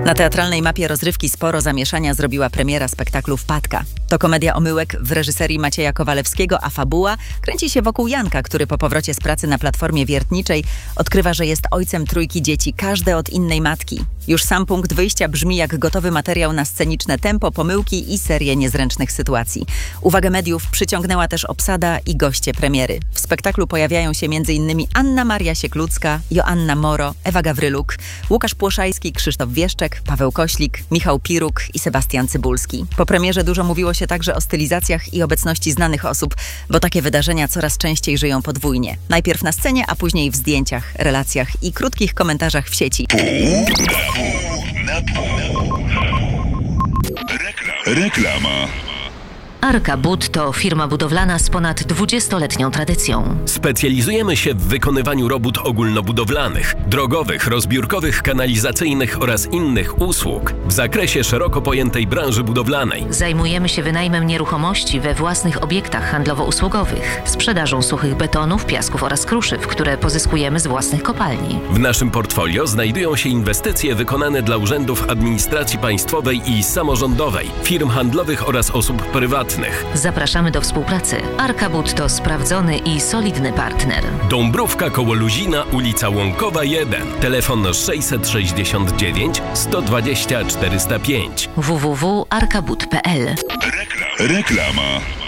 Na teatralnej mapie rozrywki sporo zamieszania zrobiła premiera spektaklu Wpadka. To komedia omyłek w reżyserii Macieja Kowalewskiego, a fabuła kręci się wokół Janka, który po powrocie z pracy na platformie wiertniczej odkrywa, że jest ojcem 3 dzieci, każde od innej matki. Już sam punkt wyjścia brzmi jak gotowy materiał na sceniczne tempo, pomyłki i serię niezręcznych sytuacji. Uwagę mediów przyciągnęła też obsada i goście premiery. W spektaklu pojawiają się m.in. Anna Maria Sieklucka, Joanna Moro, Ewa Gawryluk, Łukasz Płoszajski, Krzysztof Wieszczek, Paweł Koślik, Michał Piruk i Sebastian Cybulski. Po premierze dużo mówiło się także o stylizacjach i obecności znanych osób, bo takie wydarzenia coraz częściej żyją podwójnie. Najpierw na scenie, a później w zdjęciach, relacjach i krótkich komentarzach w sieci. Reklama. Arka Bud to firma budowlana z ponad 20-letnią tradycją. Specjalizujemy się w wykonywaniu robót ogólnobudowlanych, drogowych, rozbiórkowych, kanalizacyjnych oraz innych usług w zakresie szeroko pojętej branży budowlanej. Zajmujemy się wynajmem nieruchomości we własnych obiektach handlowo-usługowych, sprzedażą suchych betonów, piasków oraz kruszyw, które pozyskujemy z własnych kopalni. W naszym portfolio znajdują się inwestycje wykonane dla urzędów administracji państwowej i samorządowej, firm handlowych oraz osób prywatnych. Zapraszamy do współpracy. Arka Bud to sprawdzony i solidny partner. Dąbrówka koło Luzina, ulica Łąkowa 1. Telefon 669 120 405. www.arkabud.pl. Reklama.